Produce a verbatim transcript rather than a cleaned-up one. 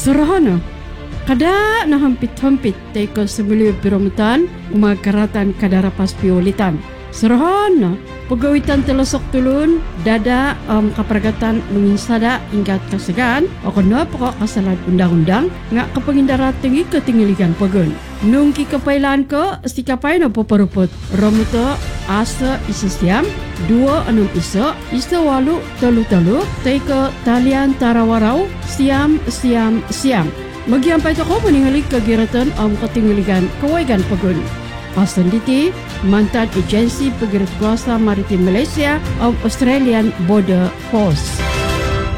Serahana. Kada na hampit-hampit teko sebelum piromutan umagaratan kadarapas piolitan. Serahana. Pegawitan telesok tulun dada um, kaperagatan menginsada ingat kasegan o na pokok kasalan undang-undang nga kapangindara tinggi ketinggiligan pegun. Nungki kepailan ke istikapay na paparupot romuto asa isa siam dua enam isa isa walu telu-telu teko talian tarawaraw siam siam siam. Magiampay ko meningali kagiratan ang um, ketinggiligan kawaigan pegun. Pasan diti, mantan agensi Pegerit Kuasa Maritim Malaysia of Australian Border Force.